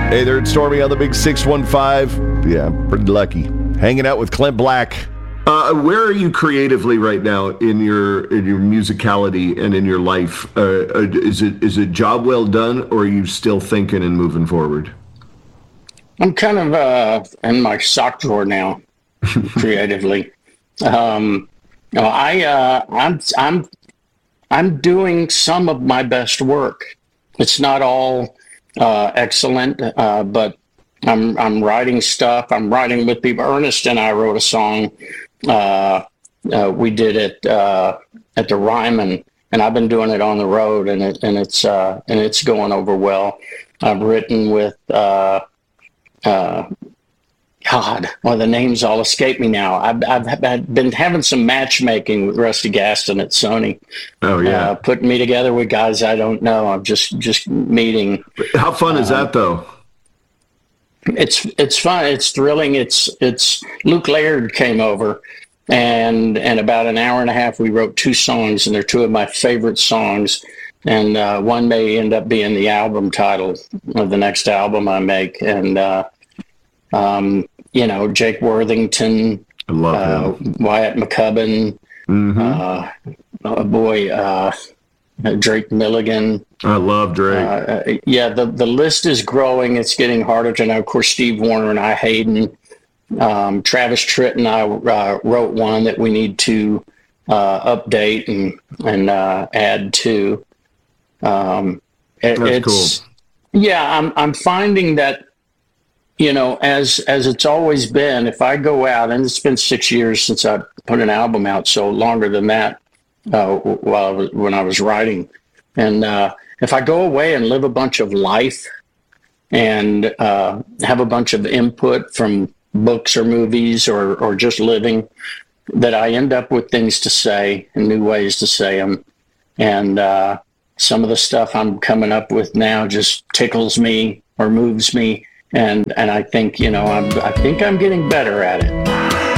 Hey there, it's Stormy on the Big 615. Yeah, I'm pretty lucky. Hanging out with Clint Black. Where are you creatively right now in your musicality and in your life? Is it job well done, or are you still thinking and moving forward? I'm kind of in my sock drawer now, creatively. I'm doing some of my best work. It's not all excellent, but I'm writing stuff. I'm writing with people. Ernest and I wrote a song. We did it at the Ryman, and I've been doing it on the road, and it's going over well. I've written with the names all escape me now. I've been having some matchmaking with Rusty Gaston at Sony. Oh yeah, putting me together with guys I don't know. I'm just meeting. How fun is that though? It's fun. It's thrilling. It's Luke Laird came over, and about an hour and a half we wrote 2 songs, and they're 2 of my favorite songs. And one may end up being the album title of the next album I make. And Jake Worthington, I love him. Wyatt McCubbin, Drake Milligan. I love Drake. The list is growing. It's getting harder to know. Of course, Steve Wariner and I, Hayden, Travis Tritt and I wrote one that we need to update and add to. That's cool. Yeah, I'm finding that, as it's always been, if I go out, and it's been 6 years since I put an album out, so longer than that, when I was writing. And if I go away and live a bunch of life and have a bunch of input from books or movies or just living, that I end up with things to say and new ways to say them. And some of the stuff I'm coming up with now just tickles me or moves me. And I think, I think I'm getting better at it.